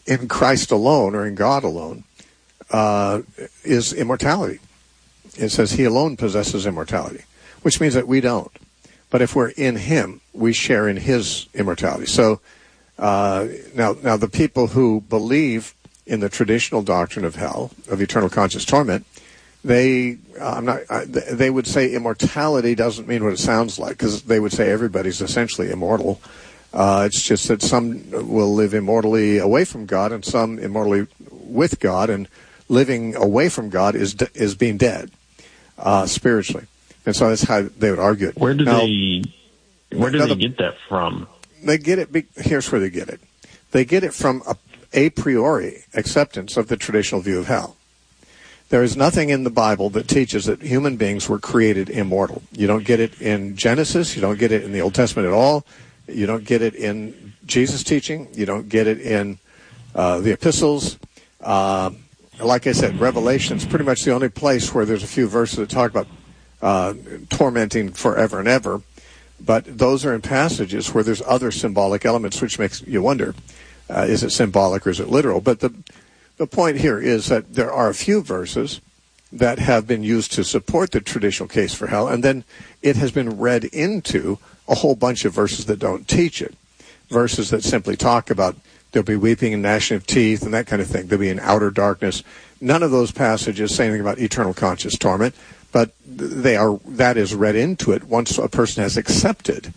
in Christ alone or in God alone is immortality. It says he alone possesses immortality, which means that we don't. But if we're in him, we share in his immortality. So now the people who believe in the traditional doctrine of hell, of eternal conscious torment, they would say immortality doesn't mean what it sounds like, because they would say everybody's essentially immortal. It's just that some will live immortally away from God and some immortally with God, and living away from God is being dead spiritually. And so that's how they would argue it. Where do they get that from? They get it. Here's where they get it. They get it from a priori acceptance of the traditional view of hell. There is nothing in the Bible that teaches that human beings were created immortal. You don't get it in Genesis. You don't get it in the Old Testament at all. You don't get it in Jesus' teaching. You don't get it in the epistles. Like I said, Revelation is pretty much the only place where there's a few verses that talk about tormenting forever and ever. But those are in passages where there's other symbolic elements, which makes you wonder, is it symbolic or is it literal? But the point here is that there are a few verses that have been used to support the traditional case for hell, and then it has been read into a whole bunch of verses that don't teach it. Verses that simply talk about there'll be weeping and gnashing of teeth and that kind of thing. There'll be an outer darkness. None of those passages say anything about eternal conscious torment, but that is read into it once a person has accepted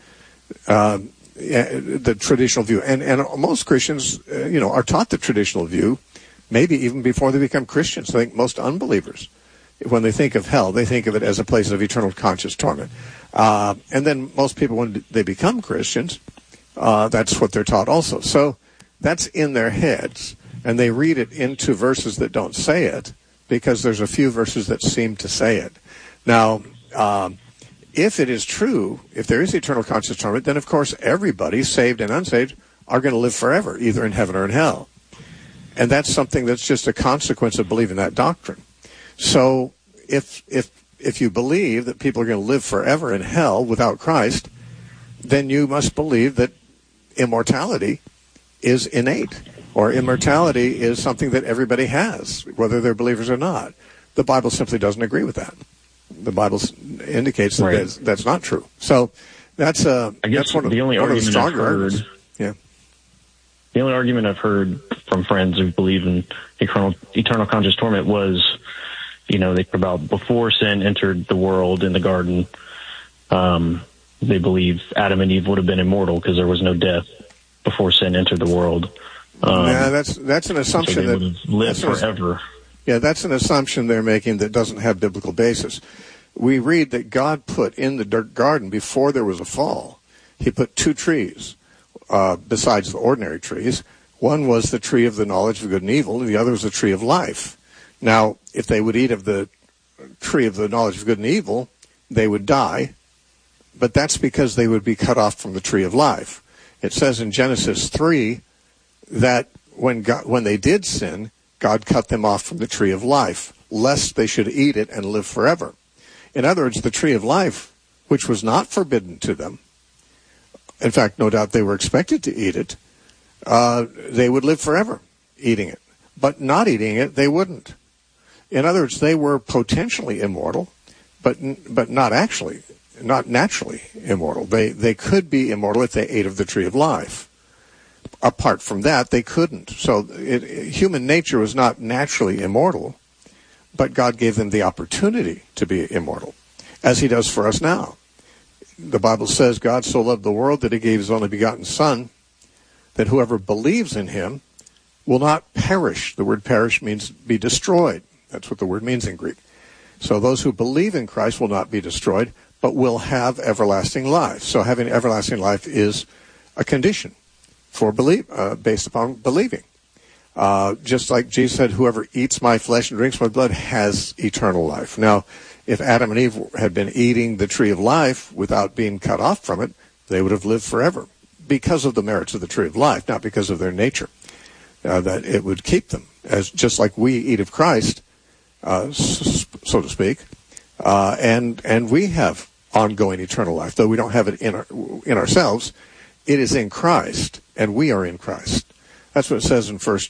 the traditional view. And most Christians, are taught the traditional view, maybe even before they become Christians. I think most unbelievers, when they think of hell, they think of it as a place of eternal conscious torment. And then most people, when they become Christians, that's what they're taught also. So that's in their heads, and they read it into verses that don't say it, because there's a few verses that seem to say it. Now, if it is true, if there is eternal conscious torment, then of course everybody, saved and unsaved, are going to live forever, either in heaven or in hell. And that's something that's just a consequence of believing that doctrine. So if you believe that people are going to live forever in hell without Christ, then you must believe that immortality is innate, or immortality is something that everybody has, whether they're believers or not. The Bible simply doesn't agree with that. The Bible indicates that that's not true. So that's one of the stronger arguments. Yeah. The only argument I've heard from friends who believe in eternal conscious torment was, they talk about before sin entered the world in the garden, they believe Adam and Eve would have been immortal because there was no death before sin entered the world. That's an assumption so they would have lived forever. Yeah, that's an assumption they're making that doesn't have biblical basis. We read that God put in the garden, before there was a fall, he put two trees besides the ordinary trees. One was the tree of the knowledge of good and evil, and the other was the tree of life. Now, if they would eat of the tree of the knowledge of good and evil, they would die, but that's because they would be cut off from the tree of life. It says in Genesis 3 that when they did sin, God cut them off from the tree of life, lest they should eat it and live forever. In other words, the tree of life, which was not forbidden to them, in fact, no doubt they were expected to eat it, they would live forever eating it. But not eating it, they wouldn't. In other words, they were potentially immortal, but not naturally immortal. They could be immortal if they ate of the tree of life. Apart from that, they couldn't. So human nature was not naturally immortal, but God gave them the opportunity to be immortal, as he does for us now. The Bible says God so loved the world that he gave his only begotten Son, that whoever believes in him will not perish. The word perish means be destroyed. That's what the word means in Greek. So those who believe in Christ will not be destroyed, but will have everlasting life. So having everlasting life is a condition for based upon believing. Just like Jesus said, whoever eats my flesh and drinks my blood has eternal life. Now, if Adam and Eve had been eating the tree of life without being cut off from it, they would have lived forever because of the merits of the tree of life, not because of their nature, that it would keep them. Just like we eat of Christ, so to speak, and we have ongoing eternal life, though we don't have it in ourselves. It is in Christ, and we are in Christ. That's what it says in 1